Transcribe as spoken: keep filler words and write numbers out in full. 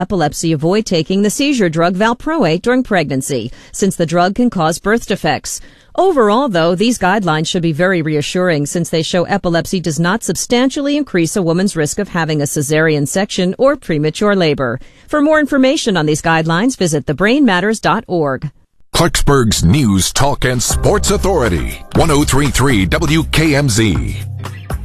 epilepsy, avoid taking the seizure drug valproate during pregnancy, since the drug can cause birth defects. Overall, though, these guidelines should be very reassuring since they show epilepsy does not substantially increase a woman's risk of having a cesarean section or premature labor. For more information on these guidelines, visit the brain matters dot org. Clarksburg's News, Talk, and Sports Authority, one oh three point three W K M Z.